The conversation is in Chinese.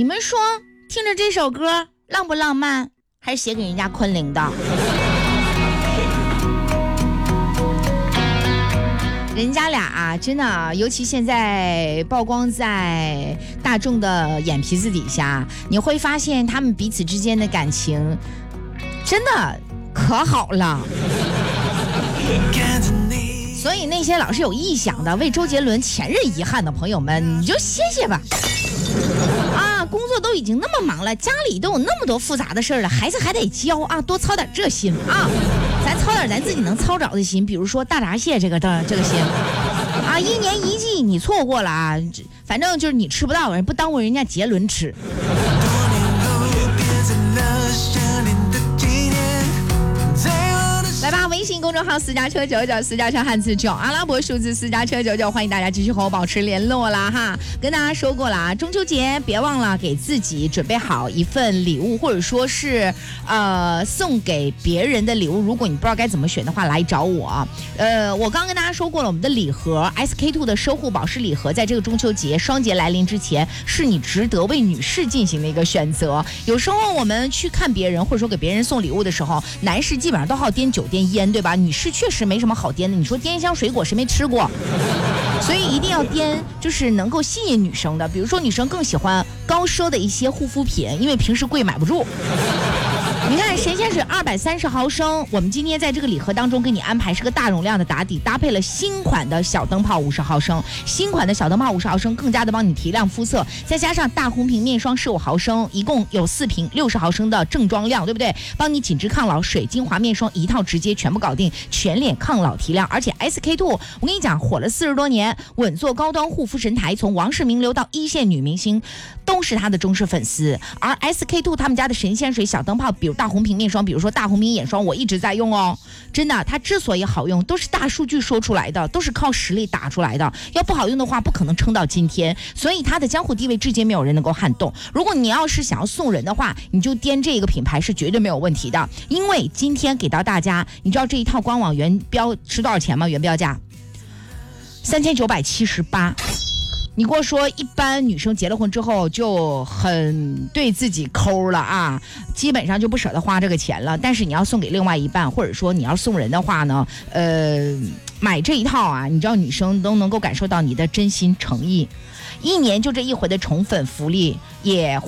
们说听着这首歌浪不浪漫？还是写给人家昆凌的？人家俩啊，真的，尤其现在曝光在大众的眼皮子底下，你会发现他们彼此之间的感情真的可好了。所以那些老是有臆想的为周杰伦前任遗憾的朋友们，你就歇歇吧。啊，工作都已经那么忙了，家里都有那么多复杂的事了，孩子还得教啊，多操点这心啊。咱操点咱自己能操着的心，比如说大闸蟹这个心啊，一年一季你错过了啊，反正就是你吃不到，不耽误人家杰伦吃。来吧，微信公众号私家车99，私家车汉字9，阿拉伯数字私家车99，欢迎大家继续和我保持联络啦哈。跟大家说过了啊，中秋节别忘了给自己准备好一份礼物，或者说是送给别人的礼物。如果你不知道该怎么选的话，来找我。我刚跟大家说过了，我们的礼盒 SK2 的奢护保湿礼盒，在这个中秋节双节来临之前，是你值得为女士进行的一个选择。有时候我们去看别人，或者说给别人送礼物的时候，男士基本上都好掂酒掂烟，对吧？女士确实没什么好掂的。你说掂一箱水果谁没吃过？所以一定要掂就是能够吸引女生的，比如说女生更喜欢高奢的一些护肤品，因为平时贵买不住。你看神仙水230毫升，我们今天在这个礼盒当中给你安排是个大容量的打底，搭配了新款的小灯泡50毫升，新款的小灯泡50毫升更加的帮你提亮肤色，再加上大红瓶面霜15毫升，一共有4瓶60毫升的正装量，对不对？帮你紧致抗老，水精华面霜一套直接全部搞定，全脸抗老提亮。而且 SK2 我跟你讲，火了40多年，稳坐高端护肤神台，从王室名流到一线女明星都是他的忠实粉丝。而 SK2 他们家的神仙水小灯泡，比如大红瓶面霜，比如说大红瓶眼霜，我一直在用哦。真的，它之所以好用，都是大数据说出来的，都是靠实力打出来的。要不好用的话，不可能撑到今天。所以它的江湖地位至今没有人能够撼动。如果你要是想要送人的话，你就掂这个品牌是绝对没有问题的。因为今天给到大家，你知道这一套官网原标是多少钱吗？原标价3978。你跟我说一般女生结了婚之后就很对自己抠了啊，基本上就不舍得花这个钱了。但是你要送给另外一半，或者说你要送人的话呢，买这一套啊，你知道女生都能够感受到你的真心诚意。1年就这一回的宠粉福利，也